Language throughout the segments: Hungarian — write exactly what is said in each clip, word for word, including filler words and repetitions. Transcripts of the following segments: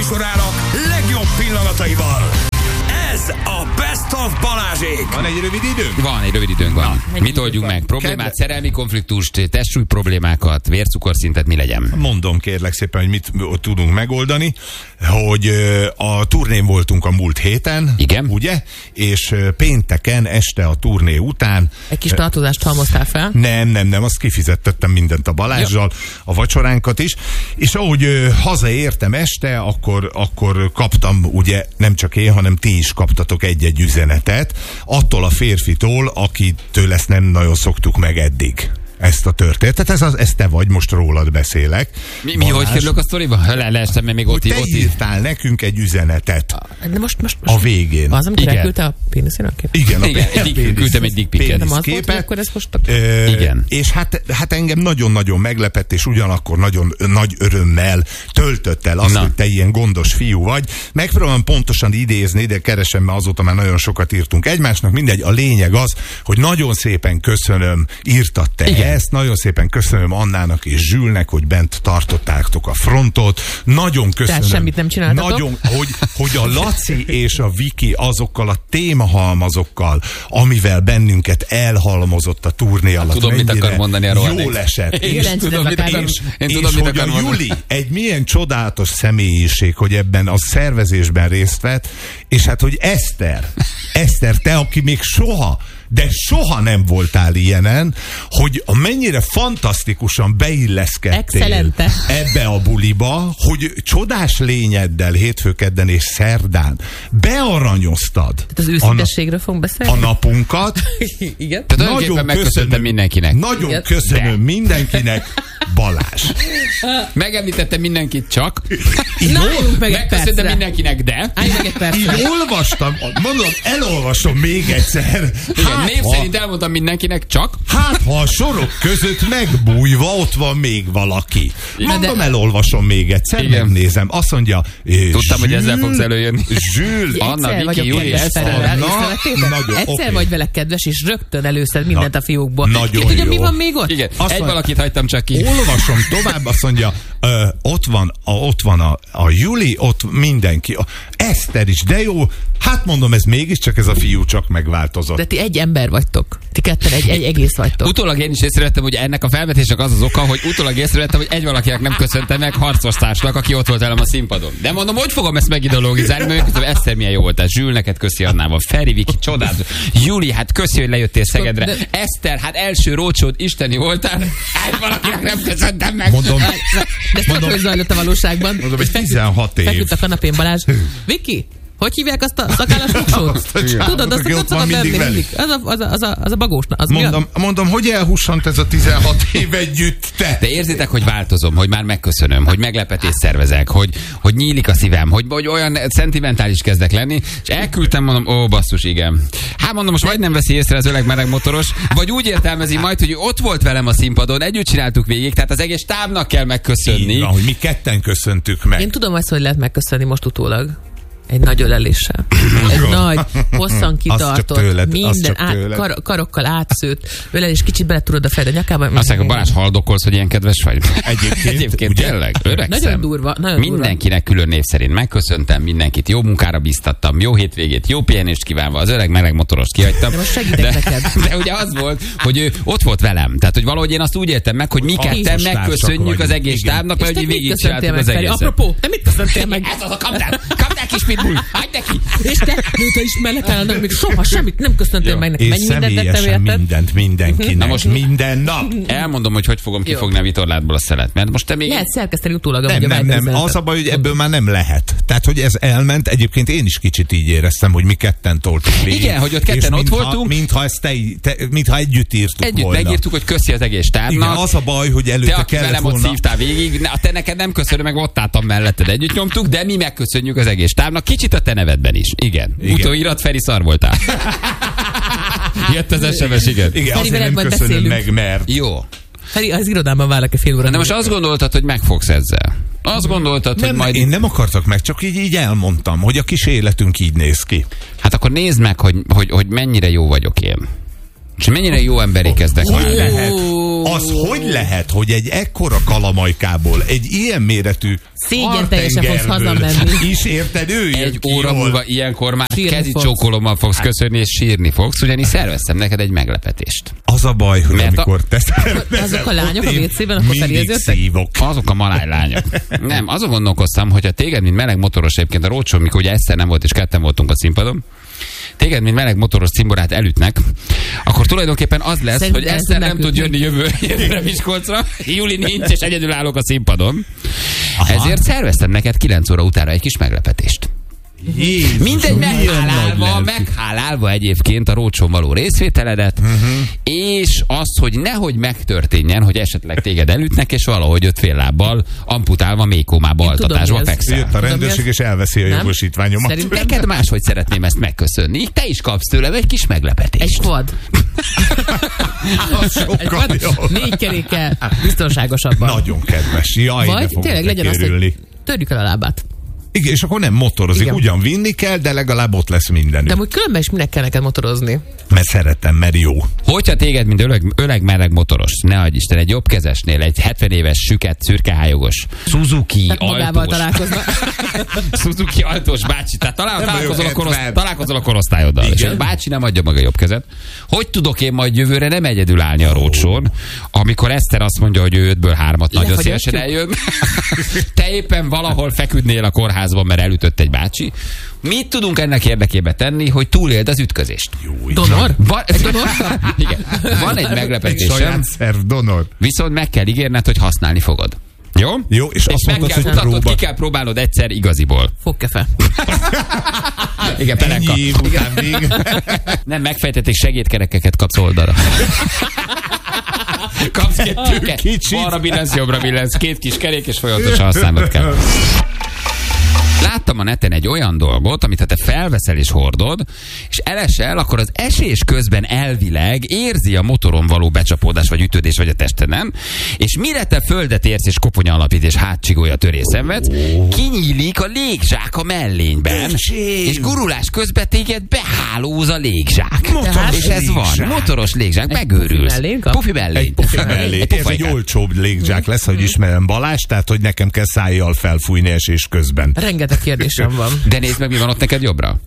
műsorának legjobb pillanataival. Ez a Best of Balázsék. Van egy rövid időnk? Van, egy rövid időnk van. Na, mit oldjunk meg? Problémát, Kedve... szerelmi konfliktust, testsúly problémákat, vércukorszintet, mi legyen? Mondom kérlek szépen, hogy mit tudunk megoldani, hogy a turnén voltunk a múlt héten. Igen. Ugye? És pénteken este a turné után... Egy kis tartozást halmoztál fel? Nem, nem, nem, azt kifizettettem mindent a Balázsral, a vacsoránkat is, és ahogy hazaértem este, akkor, akkor kaptam, ugye nem csak én, hanem ti is kaptatok egy-egy üzenetet, attól a férfitól, akitől ezt nem nagyon szoktuk meg eddig. Ezt a történetet, ez, az, ez te vagy, most rólad beszélek. Mi, mi hogy kerülök a sztoriba? Le, leestem, mert még ott, te ott írtál nekünk egy üzenetet. De most, most, most a végén. Az, amit elküldte a péniszének? Igen, a Igen, pénisz, küldtem egy dickpicket. Nem az volt, hogy akkor ez most... A... Ö, Igen. És hát, hát engem nagyon-nagyon meglepett, és ugyanakkor nagyon nagy örömmel töltött el azt, Na. hogy te ilyen gondos fiú vagy. Megpróbálom pontosan idézni, de keresem, mert azóta már nagyon sokat írtunk egymásnak. Mindegy, a lényeg az, hogy nagyon szépen köszönöm, írtad te Igen. ezt, nagyon szépen köszönöm Annának és Zsülnek, hogy bent tartottátok a frontot. Nagyon köszönöm. Tehát semmit nem csináltatok. Nagyon, hogy, hogy a Laci és a Viki azokkal a témahalmazokkal, amivel bennünket elhalmozott a turné alatt. Tudom, mit akar mondani a rohadék. Jól esett. Én, és tudom, mit akar, és, én és tudom, mit hogy akar a mondani. Juli egy milyen csodálatos személyiség, hogy ebben a szervezésben részt vett, és hát, hogy Eszter, Eszter, te, aki még soha, de soha nem voltál ilyenen, hogy mennyire fantasztikusan beilleszkedtél Excellente. ebbe a buliba, hogy csodás lényeddel hétfőkedden és szerdán bearanyoztad. Tehát az őszintességről fogunk beszélni? A napunkat. Igen. Tehát nagyon megköszöntem mindenkinek. Nagyon Igen. köszönöm de. mindenkinek, Balázs. Megemlítettem mindenkit csak. Na, álljunk meg egy Megköszöntem percre. mindenkinek, de. Álljunk meg egy percre. Így olvastam, mondom, elolvasom még egyszer. Igen, Hát, név ha, szerint elmondtam mindenkinek, csak. hát, ha a sorok között megbújva ott van még valaki. Mondom, de... elolvasom még egyszer, Igen. megnézem. Azt mondja, Tudtam, Zsül, hogy ezzel fogsz előjönni. Zsül, Anna, Egyszer Viki, vagyok Júli, kedves Eszter. Ferivel, Na, észrevettétek? nagyon, Egyszer oké. vagy vele kedves, és rögtön előszed mindent Na, a fiókból. nagyon Ki tudja, jó. mi van még ott? Igen, Azt egy mondja- valakit hagytam csak ki. Olvasom tovább, azt mondja, ö, ott van, a, ott van a, a Juli, ott mindenki. A Eszter is, de jó. Hát mondom, ez mégiscsak ez a fiú csak megváltozott. De ti egy ember vagytok. Ti ketten egy, egy egész vagytok. Utólag én is észrevettem, hogy ennek a felvetésnek az az oka, hogy utólag észrevettem, hogy egy valakinek nem köszöntem meg harcostársnak, aki ott volt velem a színpadon. De mondom, hogy fogom ezt megideologizálni, mert köszönöm, Eszter milyen jó voltál. Zsül, neked köszi Annával. Feri, Viki, csodát. Júli, hát köszi, hogy lejöttél Szegedre. De... Eszter, hát első rócsód, isteni voltál. Egy valakinek nem köszöntem meg. Mondom, De ez mondom, hogy zajlott a valóságban? mondom, És egy feküdt- tizenhat év. Feküdt a kanapén Balázs. Viki, hogy hívják azt a szakállas buksót? Tudod, azt aki a ott van szokott mindig lenni velük. mindig. Az a, az a, az a, az a bagósna. Az mi Mondom, mondom, hogy elhussant ez a tizenhat év együtt, te? De érzitek, hogy változom, hogy már megköszönöm, hogy meglepetést szervezek, hogy, hogy nyílik a szívem, hogy, hogy olyan szentimentális kezdek lenni, és elküldtem, mondom, ó, basszus, igen. Hát mondom, most vagy nem veszi észre az öreg meleg motoros, vagy úgy értelmezi majd, hogy ott volt velem a színpadon, együtt csináltuk végig, tehát az egész tábnak kell megköszönni. Így van, hogy mi ketten köszöntük meg. Én tudom azt, hogy lehet megköszönni most utólag. Egy nagy öleléssel. Egy nagy, hosszan kitartott, tőled, az minden csak át, tőled. kar, karokkal átszőtt ölelés, kicsit bele tudod a fejed a nyakába. Azt mondják, Balázs, haldokolsz, hogy ilyen kedves vagy. Egyébként, Egyébként ugye? tényleg, öregszem. Nagyon durva, nagyon Mindenkinek külön név szerint megköszöntem, mindenkit jó munkára biztattam, jó hétvégét, jó pihenést kívánva, az öreg meleg motorost kihagytam. De most segítek neked. De ugye az volt, hogy ő ott volt velem. Tehát, hogy valahogy én azt úgy értem meg, hogy mi Ha ketten házastársak megköszönjük vagyunk, az egész igen. tábnak, És mert te hogy mit végig köszöntél csináltuk meg, az Feri? egészet. Apropó, te mit köszöntél meg? Ez az a kapdál, kapdál kis pitbull, hagyd neki! És te, mióta ismerlek el, annak még soha semmit nem köszöntél meg nekem. És Mennyi mindent tettem személyesen érted? mindent mindenkinek. Na most- minden nap. Elmondom, hogy hogy fogom kifogni a vitorládból a szelet, mert most te még... Lehet szerkeszteni utólag, Nem, amúgy a nem, nem. vágyüzenetet. Az a baj, hogy ebből már nem lehet. Tehát, hogy ez elment. Egyébként én is kicsit így éreztem, hogy mi ketten toltuk végig. Igen, hogy ott ketten És ott mintha, voltunk. Mintha, ezt te, te, mintha együtt írtuk Együtt volna. megírtuk, hogy köszi az egész Igen, tábnak. az a baj, hogy Te, előtte aki kellett velem ott volna... szívtál végig, ne- a te neked nem köszönöm, meg ott álltam melletted, együtt nyomtuk, de mi megköszönjük az egész tábnak, kicsit a te nevedben is. Igen. Igen. Utóirat, Feri, szar voltál. Jött az es em es, igen. Igen, Feri, azért veled nem majd köszönöm beszélünk. meg, mert... Jó. Feri, az irodában várlak egy fél óra. De most azt gondoltad, hogy megfogsz ezzel. Azt gondoltad, Nem, hogy majd... én nem akartak meg, csak így, így elmondtam, hogy a kis életünk így néz ki. Hát akkor nézd meg, hogy, hogy, hogy mennyire jó vagyok én. És mennyire jó emberé kezdek Hogy már. lehet? Az hogy lehet, hogy egy ekkora kalamajkából, egy ilyen méretű Szégyen teljesen fogsz hazamenni. is érted, ő jön Egy ki óra jól. múlva ilyenkor már Sírni kezi fogsz. csókolommal fogsz köszönni, és sírni fogsz, ugyanis szerveztem neked egy meglepetést. Az a baj, hogy Mert a- amikor te szervezel, Azok a lányok a ott én vécében, akkor mindig felérződtek? szívok. Azok a malálylányok. Nem, azon gondolkoztam, hogy a téged, mint meleg motoros, egyébként a rócsón, mikor ugye Eszter nem volt, és ketten voltunk a színpadon, téged, mint meleg motoros cimborát elütnek, akkor tulajdonképpen az lesz, Szerintem hogy ezt Eszter nem tudnak tud ütni. jönni jövő, jövőre Miskolcra, Juli nincs, és egyedül állok a színpadon. Aha. Ezért szerveztem neked kilenc óra utára egy kis meglepetést. Jézus, Mindegy, milyen meghálálva, nagy lelkű. meghálálva egyébként a rócson való részvételedet, uh-huh. és az, hogy nehogy megtörténjen, hogy esetleg téged elütnek, és valahogy öt fél lábbal, amputálva, mélykomába, Én tudom, altatásba mi ez. fekszel. Jött a rendőrség, és elveszi a Nem? jogosítványomat. Szerintem Neked máshogy szeretném ezt megköszönni. Te is kapsz tőlem egy kis meglepetést. egy quad. Az Egy sokkal quad. jobb. Négy kerékkel biztonságosabban. Nagyon kedves. Jaj, de Vagy fogok tényleg legyen az, megkérülni. hogy törjük el a lábát. Igen, és akkor nem motorozik. Igen. Ugyan vinni kell, de legalább ott lesz mindenütt. De amúgy különben is minek kell neked motorozni? Mert szeretem, mert jó. Hogyha téged, mint öleg, öleg meleg motoros, ne adj Isten, egy jobbkezesnél, egy hetven éves, süket, szürkehályogos, Suzuki, Tehát magával altós, találkoznak. Suzuki altós bácsi, tehát talál, Nem találkozol, a vagyok korosz, hetven. találkozol a korosztályoddal, és Igen. egy bácsi nem adja meg a jobb kezet. Hogy tudok én majd jövőre nem egyedül állni a rócsón, amikor Eszter azt mondja, hogy ő ötből hármat nagyon Lefagyasztjuk? szívesen eljön. Te éppen valahol feküdnél a kórházban, mert elütött egy bácsi. Mit tudunk ennek érdekében tenni, hogy túléld az ütközést? Jó, Donor? Van, Egy donor? igen, van egy Egy meglepetésem, saját szerv donor. viszont meg kell ígérned, hogy használni fogod. Jó? Jó, és azt meg mondod, kell hogy mutatnod, próba. ki kell próbálnod egyszer igaziból. Fogkefe. Igen, pelenka. Ennyi év után még. Nem, megfejtették, segédkerekeket kapsz oldalra. Kapsz két tőke, Kicsit. balra billensz, jobbra billensz, két kis kerék, és folyamatosan használnod kell. Láttam a neten egy olyan dolgot, amit ha te felveszel és hordod, és elesel, akkor az esés közben elvileg érzi a motoron való becsapódás, vagy ütődés, vagy a testeden, és mire te földet érsz, és koponya alapít, és hátcsigolya törés szenvedsz, kinyílik a légzsák a mellényben, Öcsém! és gurulás közben téged behálóz a légzsák. Motoros és ez van, légzsák. motoros légzsák, megőrülsz. mellén kap? Pufi mellény. Egy pofi mellé. Egy Ez egy pofajkát. olcsóbb légzsák lesz, hogy ismerem Balázs, tehát hogy nekem kell szájjal felfújni esés közben. Rengeteg kérdésem van. De nézd meg, mi van ott neked jobbra.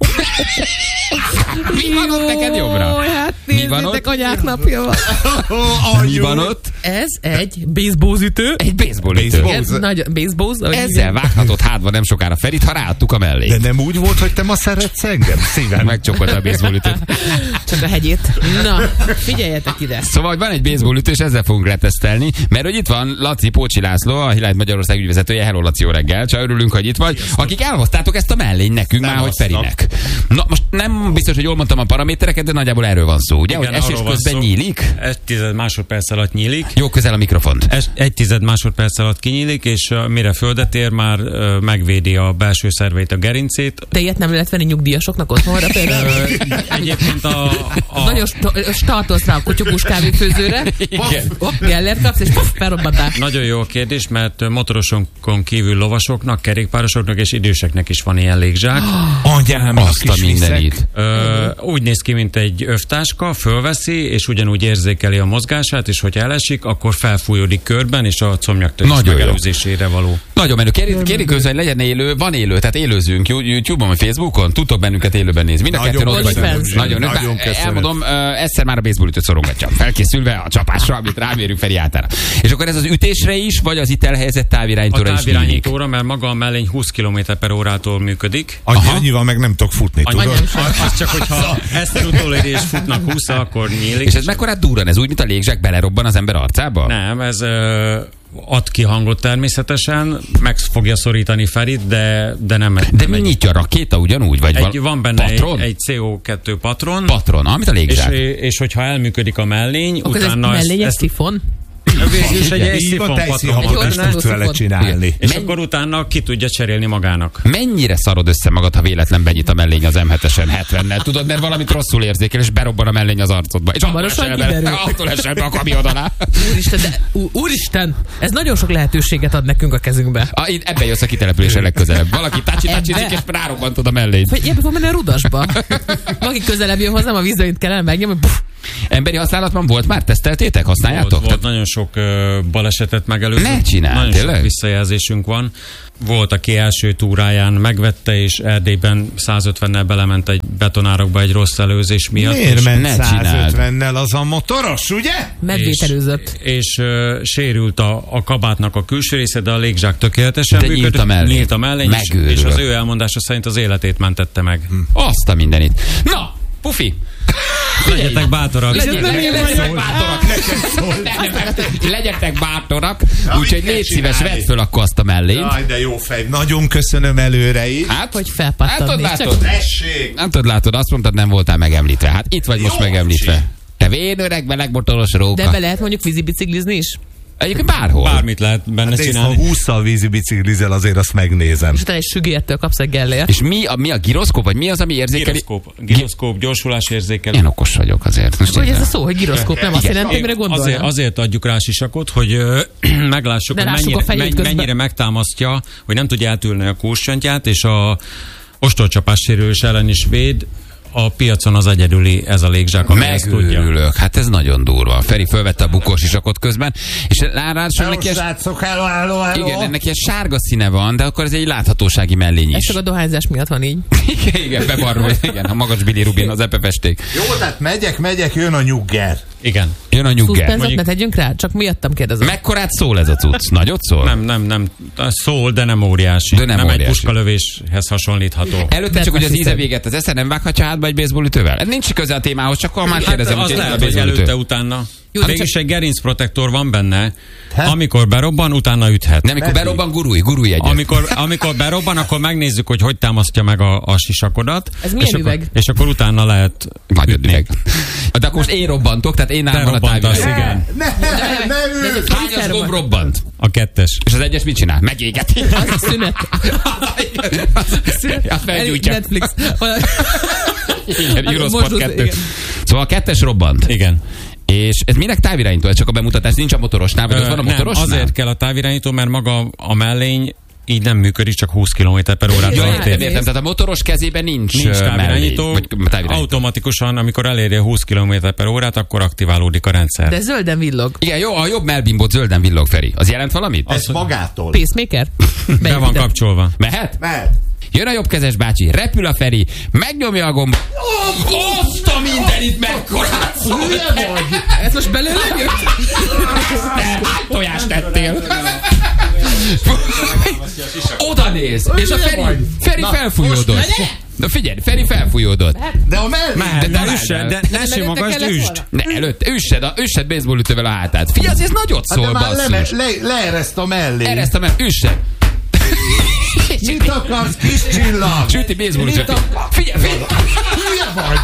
Mi van ott neked jobbra? Jó, hát Mi van nézzétek, ott? anyák napja van. Mi van ott? Ez egy baseballütő. Egy baseballütő. Baseball. Igen, nagy baseball. ahogy Ezzel hívják. vághatod hátba nem sokára Ferit, ha ráadtuk a mellé. De nem úgy volt, hogy te ma szeretsz engem? Szívem. Megcsokolta a baseballütőt. Csak a hegyét. Na, figyeljetek ide. Szóval hogy van egy baseballütő, és ezzel fogunk letesztelni, mert hogy itt van Laci Pócsi László, a Highlight Magyarország ügyvezetője. Hello, Laci, jó reggel. Csak örülünk, hogy itt vagy. Akik elhoztátok ezt a mellény nekünk, már hogy aznap. Ferinek. Na most nem biztos, hogy jól mondtam a paramétereket, de nagyjából erről van szó, ugye? Igen, hogy esés arról van közben szó. nyílik. Egy tized másodperc alatt nyílik. Jó közel a mikrofont. Es- Egy tized másodperc alatt kinyílik, és uh, mire földet ér, már uh, megvédi a belső szerveit, a gerincét. De ilyet nem lehet venni nyugdíjasoknak otthonra például? Ö, Egyébként a, a, Nagyon st- startolsz rá a kutyogús kávéfőzőre, Igen. hopp, Gellert kapsz, és puff, felrobbantál. nagyon jó a kérdés, mert motorosokon kívül lovasoknak, kerékpárosoknak és időseknek is van ilyen légzsák. Anyám, Azt a mindenit. Ö, úgy néz ki, mint egy övtáska, fölveszi, és ugyanúgy érzékeli a mozgását, és hogyha elesik, akkor felfújódik körben, és a comnyaktörés Nagyon jó. megelőzésére való. Nagyon menő. Kérjük, kérjük közben, hogy legyen élő. Van élő, tehát élőzünk YouTube-on vagy Facebookon. Tudtok bennünket élőben nézni. Mind a Nagyon kettőn ott köszönöm, vagyunk. Zsini. Nagyon, Nagyon nagyon köszönöm. elmondom, uh, egyszer már a baseballütőt szorongatja. Felkészülve a csapásra, amit rámérünk Feri átára. És akkor ez az ütésre is, vagy az itt elhelyezett A távirányítóra is nyílik? távirányítóra, mert maga a mellény húsz kilométer per órától működik. Annyi, annyival meg nem tudok futni, tudod? Anyám sem. Az csak, hogyha ezt utóléri és futnak húsz, akkor nyílik. És ez mekkorát durran? Ez úgy, mint a légzsák belerobban az ember arcába? Nem, ez ö, ad ki hangot természetesen, meg fogja szorítani Ferit, de, de nem. De nem mi egy- nyitja a rakéta ugyanúgy? Vagy egy, val- van benne egy, patron? egy cé o kettő patron, Patron, amit a és, légzsák. és hogyha elműködik a mellény, Akkor ez egy utána ezt, mellény, egy ezt szifon? végül is egy, egy szifonpatron is tudsz vele csinálni. És akkor utána ki tudja cserélni magának. Mennyire szarod össze magad, ha véletlen benyit a mellény az em hetesen hetvennel? Tudod, mert valamit rosszul érzékel, és berobban a mellény az arcodba. És attól esel be a kamion alá. Úristen, de, ú, úristen, ez nagyon sok lehetőséget ad nekünk a kezünkbe. A, ebben jössz a kitelepülésre legközelebb. Valaki tácsi-tácsizik, és rárobbantod a mellényt. Vagy ebbe fog menni a rudasba. Valaki közelebb jön hozzám, a vízöint kellene megnyomni. Emberi használatban volt már? Teszteltétek? Használjátok? Volt, volt nagyon sok uh, balesetet megelőző. Ne csinálj, Nagyon tényleg? sok visszajelzésünk van. Volt, aki első túráján megvette, és Erdélyben százötvennel belement egy betonárokba egy rossz előzés miatt. Miért ment százötvennel az a motoros, ugye? Medvételőzött. És, és uh, sérült a, a kabátnak a külső része, de a légzsák tökéletesen de működött. Nyílt a mellény. Nyílt a mellény, és, és az ő elmondása szerint az életét mentette meg. Hm. Azt a mindenit. Na, Pufi! Legyetek bátorak. Legyetek bátorak. Legyetek bátorak. Úgyhogy légy szíves, vedd föl akkor azt a mellényt. Jaj, de jó fej. Nagyon köszönöm előre is. Hát, hogy felpattadni. Hát, látod, tessék. nem tudod, látod, azt mondtad, nem voltál megemlítve. Hát itt vagy most megemlítve. Te vén öreg, melegmotoros róka. De be lehet mondjuk vízibiciklizni is? Egyébként bárhol. Bármit lehet benne hát csinálni. Ha hússzal vízi biciklizel, azért azt megnézem. És utána egy sügértől kapsz egy gellért. És mi a, mi a giroszkóp, vagy mi az, ami érzékeli? Giroszkóp, giroszkóp gyorsulás érzékelő. Én okos vagyok azért. Most hogy ez a szó, hogy giroszkóp, nem azt jelenti, mire gondolja? Azért, azért adjuk rá sisakot, hogy ö, meglássuk, De hogy mennyire, menny, mennyire megtámasztja, hogy nem tudja eltűrni a kúrsontját, és a ostorcsapás sérülés ellen is véd. A piacon az egyedüli ez a légzsák, ami ezt tudja. Megőrülök. Hát ez nagyon durva. Feri fölvette a bukós isakot közben, és ráadásul neki ez... Hello, hello, hello. Igen, ennek ilyen sárga színe van, de akkor ez egy láthatósági mellény is. Ez csak a dohányzás miatt van így. igen, igen, bevarul, igen, a magas Billy Rubin, az epefesték. Jó, tehát megyek, megyek, jön a nyugger. Igen. Jön a nyugger. Szuszpenzet ne tegyünk rá? Csak miattam kérdezem. Mekkorát szól ez a cucc? Nagyot szól? Nem, nem, nem. Szól, de nem óriási. De nem, nem óriási. Egy puskalövéshez hasonlítható. Előtte csak, hogy az íze véget az esze nem vághatja hátba egy baseballütővel? Ez nincs köze a témához, csak akkor már kérdezem, hát, hogy az lehet, hogy előtte utána. Mégis egy gerincprotektor van benne, hát? Amikor berobban, utána üthet. Nem, amikor berobban, gurulj, gurulj egyet. Amikor, amikor berobban, akkor megnézzük, hogy hogy támasztja meg a, a sisakodat. Ez milyen és üveg? Akkor, és akkor utána lehet ütni. De akkor most én robbantok, tehát én nálam van a távirányító. Igen. Ne, ne, ne ő! Hányas gomb robbant? A kettes. És az egyes mit csinál? Megégeti. Az a szünet. Azt felgyújtja. Netflix. Igen, Eurosport kettő. Szóval a kettes robbant. Igen. És ez minek távirányító? Ez csak a bemutatás, nincs a motorosnál, vagy ott van a motorosnál? Nem, azért kell a távirányító, mert maga a mellény így nem működik, csak húsz kilométer per órát. Jó, értem, értem, tehát a motoros kezében nincs, nincs távirányító, távirányító. Automatikusan, amikor eléri a húsz kilométer per órát, akkor aktiválódik a rendszer. De zölden villog. Igen, jó, a jobb melbimbot zölden villog, Feri. Az jelent valamit? Ez magától. Pacemaker? Be van kapcsolva. Mehet? Mehet. Jön a jobbkezes bácsi, repül a Feri, megnyomja a gombot. Azt a mindenit megkorát szól! Ez most belőle jött? Hány tojást tettél? Oda néz, és a Feri, Feri felfújódott. Na figyelj, Feri felfújódott. De a mellé. De, de, üsse, de ne simogasd, üsd. Ne, előtte, üssed, a, üssed baseballütővel a hátát. Figyelj, ez nagyot szól, hát basszus. Le, le, leereszt a mellé. Ereszt a mellé, üssed. Mit akarsz, kis csillag? Süti baseballütővel. Figyelj, figyelj. Hülye vagy.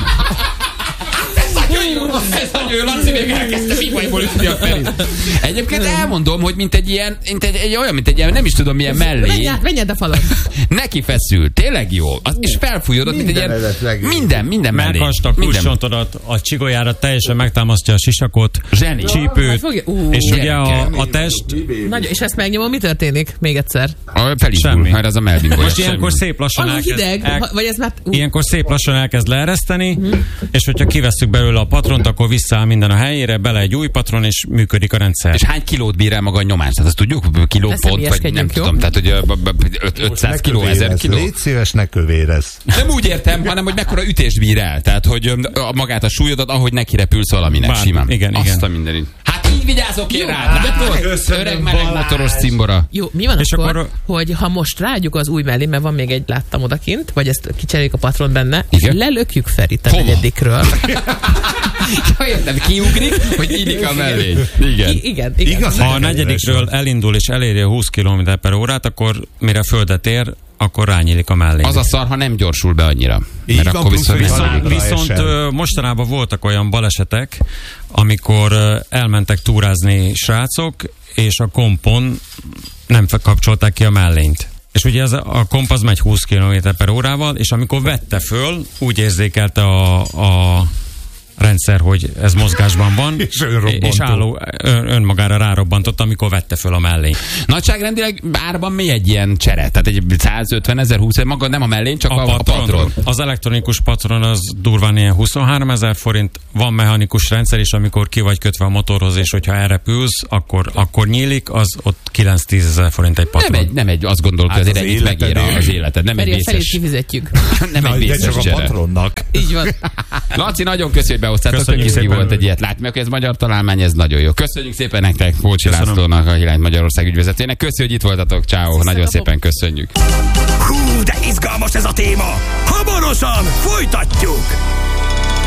Ez nagyon jó, Laci még elkezdte figvajból ütni a Ferit. Egyébként elmondom, hogy mint egy ilyen, mint egy, egy olyan, mint egy ilyen, nem is tudom milyen mellé. Menj át a falon. Neki feszül, tényleg jó. Az, és felfújódott, mint egy ilyen, minden, minden mellé. Meghasta a kulcsontodat, a csigolyára teljesen megtámasztja a sisakot, zseni. Csípőt, uh, és ugye a, a test... Nagyon, és ezt megnyomom, mi történik? Még egyszer. Felindul, mert az a melbingolja. Most ilyenkor szép lassan elkezd, hideg, el, vagy ez már, uh. ilyenkor szép lassan elkezd leereszteni, uh-huh. és hogyha kivesszük belőle a patront, akkor visszaáll minden a helyére, bele egy új patron, és működik a rendszer. És hány kilót bír el maga a nyomás? Tehát azt tudjuk, kiló pont, vagy nem jó? Tudom, tehát hogy ötszáz kiló, ezer kiló. Légy szíves, ne kövérez. Nem úgy értem, hanem hogy mekkora ütést bír el. Tehát, hogy magát a súlyodat, ahogy neki repülsz valaminek. Bár, simán. Igen, azt igen. a mindenit. Hát így vigyázok én rád. Öreg meleg motoros cimbora. Jó, mi van és akkor, akkor, hogy ha most rágyuk az új mellé, mert van még egy, láttam odakint, vagy ezt kicseréljük a patron benne, igen? és lelökjük Ferit a negyedikről. Ja, értem, kiugrik, hogy nyílik a mellény. Igen. I- igen, igen. Ha a negyedikről elindul és eléri a húsz kilométer per órát, akkor mire földet ér, akkor rányílik a mellény. Az a szar, ha nem gyorsul be annyira. Így Mert van, akkor plusz, viszont, hogy nem viszont- Viszont esel. ö, mostanában voltak olyan balesetek, amikor ö, elmentek túrázni srácok, és a kompon nem fe- kapcsolták ki a mellényt. És ugye ez a, a komp az megy húsz kilométer per órával, és amikor vette föl, úgy érzékelte a, a rendszer, hogy ez mozgásban van, És önrobbantó. és álló, ön, önmagára rárobbantott, amikor vette föl a mellényt. Nagyságrendileg árban mi egy ilyen csere? Tehát egy százötven ezer, húsz maga nem a mellény, csak a, a, a patron. Az elektronikus patron az durván ilyen huszonhárom ezer forint, van mechanikus rendszer, és amikor ki vagy kötve a motorhoz, és hogyha elrepülsz, akkor, akkor nyílik, az ott kilenc-tíz ezer forint egy patron. Nem egy, nem egy, azt gondolod, hogy Hát azért az ennyit megér életed- az életed. Nem egy Mert a felét vészes, kifizetjük. nem Na, egy de vészes csak a csere. patronnak. Így van. Laci, nagyon köszi, hogy behoztátok, Köszönjük tök izgi szépen. volt egy ilyet látni, mert ez magyar találmány, ez nagyon jó. Köszönjük szépen nektek, Fócsi Köszönöm. Lászlónak, a Hilány Magyarország ügyvezetőjének. Köszi, hogy itt voltatok, ciao, nagyon szépen köszönjük. Hú, de izgalmas ez a téma! Hamarosan folytatjuk!